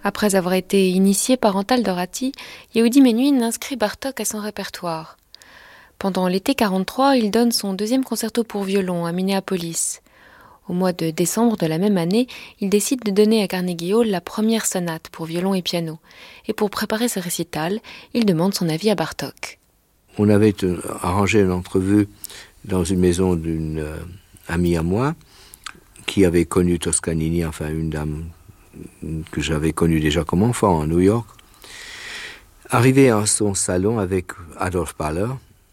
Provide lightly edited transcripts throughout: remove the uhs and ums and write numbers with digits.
Après avoir été initié par Antal Dorati, Yehudi Menuhin inscrit Bartók à son répertoire. Pendant l'été 43, il donne son deuxième concerto pour violon à Minneapolis. Au mois de décembre de la même année, il décide de donner à Carnegie Hall la première sonate pour violon et piano. Et pour préparer ce récital, il demande son avis à Bartók. On avait arrangé une entrevue dans une maison d'une amie à moi qui avait connu Toscanini, enfin une dame que j'avais connue déjà comme enfant à New York. Arrivé à son salon avec Adolf Bahler,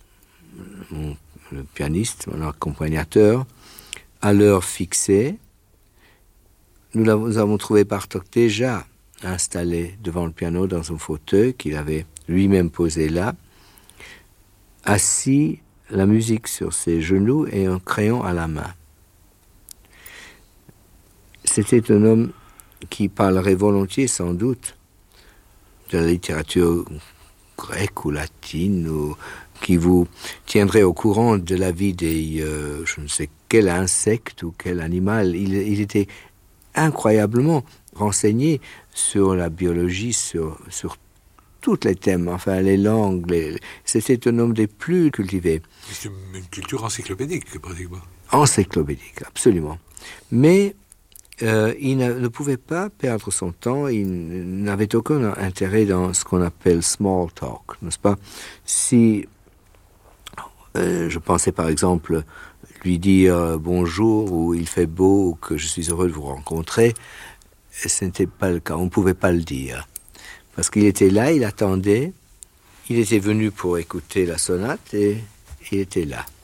le pianiste, mon accompagnateur, à l'heure fixée, nous avons trouvé Bartók déjà installé devant le piano dans un fauteuil qu'il avait lui-même posé là, assis, la musique sur ses genoux et un crayon à la main. C'était un homme qui parlerait volontiers, sans doute, de la littérature grecque ou latine, ou qui vous tiendrait au courant de la vie des, je ne sais quel insecte ou quel animal. Il était incroyablement renseigné sur la biologie, sur tous les thèmes, enfin les langues. C'était un homme des plus cultivés. C'est une culture encyclopédique, pratiquement. Encyclopédique, absolument. Mais il ne pouvait pas perdre son temps, il n'avait aucun intérêt dans ce qu'on appelle small talk, n'est-ce pas? Si je pensais par exemple lui dire bonjour, ou il fait beau, ou que je suis heureux de vous rencontrer, ce n'était pas le cas, on ne pouvait pas le dire. Parce qu'il était là, il attendait, il était venu pour écouter la sonate et il était là.